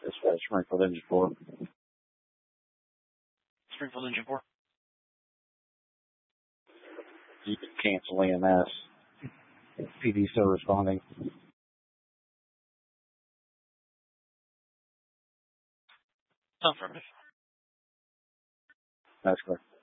Dispatch, Springfield Engine 4. Springfield Engine 4. You can cancel EMS. PD still responding. Affirmative. That's correct.